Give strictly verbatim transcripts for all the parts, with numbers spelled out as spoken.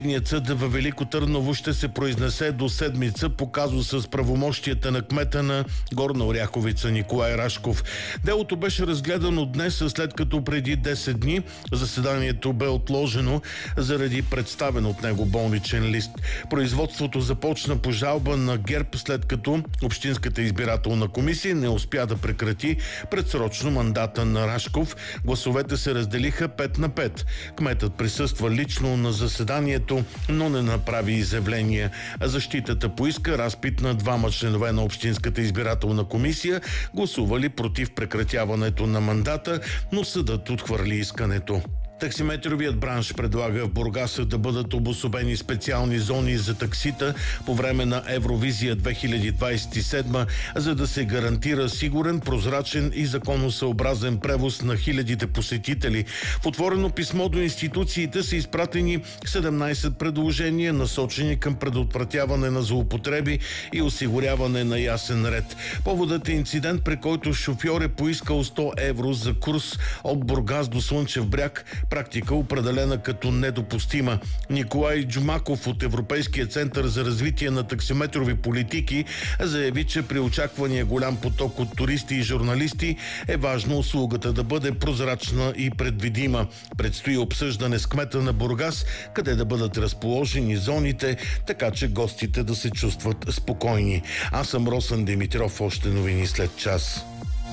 Съд във Велико Търново ще се произнесе до седмица по казуса с правомощията на кмета на Горна Оряховица Николай Рашков. Делото беше разгледано днес, след като преди десет дни заседанието бе отложено заради представен от него болничен лист. Производството започна по жалба на ГЕРБ, след като Общинската избирателна комисия не успя да прекрати предсрочно мандата на Рашков. Гласовете се разделиха пет на пет. Кметът присъства лично на заседанието, но не направи изявление. Защитата поиска разпит на двама членове на Общинската избирателна комисия, гласували против прекратяването на мандата, но съдът отхвърли искането. Таксиметровият бранш предлага в Бургас да бъдат обособени специални зони за таксита по време на Евровизия две хиляди двадесет и седма, за да се гарантира сигурен, прозрачен и законосъобразен превоз на хилядите посетители. В отворено писмо до институциите са изпратени седемнадесет предложения, насочени към предотвратяване на злоупотреби и осигуряване на ясен ред. Поводът е инцидент, при който шофьор е поискал сто евро за курс от Бургас до Слънчев бряг, практика определена като недопустима. Николай Джумаков от Европейския център за развитие на таксиметрови политики заяви, че при очаквания голям поток от туристи и журналисти е важно услугата да бъде прозрачна и предвидима. Предстои обсъждане с кмета на Бургас, къде да бъдат разположени зоните, така че гостите да се чувстват спокойни. Аз съм Росен Димитров, още новини след час.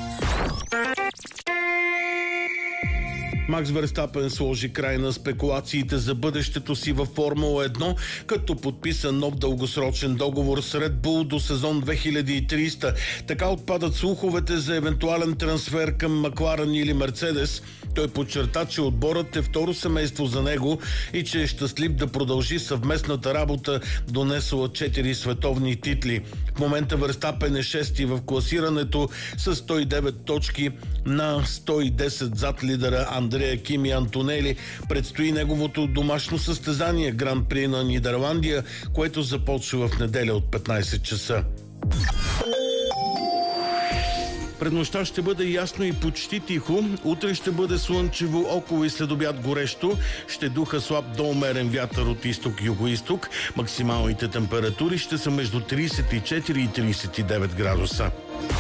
Макс Верстапен сложи край на спекулациите за бъдещето си във Формула едно, като подписа нов дългосрочен договор с Red Bull до сезон две хиляди и тридесета. Така отпадат слуховете за евентуален трансфер към Макларен или Мерцедес. Той подчерта, че отборът е второ семейство за него и че е щастлив да продължи съвместната работа, донесла четири световни титли. В момента Верстапен е шести в класирането с сто и девет точки на сто и десет зад лидера Андрея Кими Антонели. Предстои неговото домашно състезание Гран При на Нидерландия, което започва в неделя от петнадесет часа. Пред нощта ще бъде ясно и почти тихо. Утре ще бъде слънчево, около и следобед горещо. Ще духа слаб до умерен вятър от изток-югоизток. Максималните температури ще са между тридесет и четири и тридесет и девет градуса.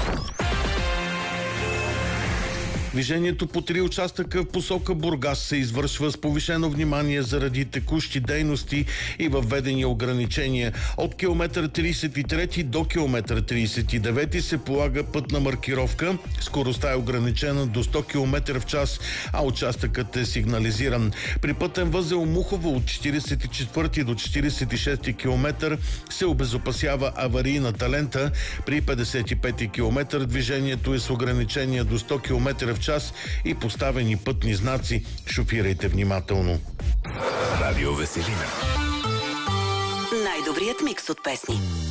Движението по три участъка в посока Бургас се извършва с повишено внимание заради текущи дейности и въведени ограничения. От километър тридесет и трети до километър тридесет и девети се полага пътна маркировка. Скоростта е ограничена до сто километра в час, а участъкът е сигнализиран. При пътен възел Мухово от четиридесет и четвърти до четиридесет и шести километър се обезопасява аварийната лента. При петдесет и пети километър движението е с ограничение до сто километра в час и поставени пътни знаци. Шофирайте внимателно. Радио Веселина. Най-добрият микс от песни.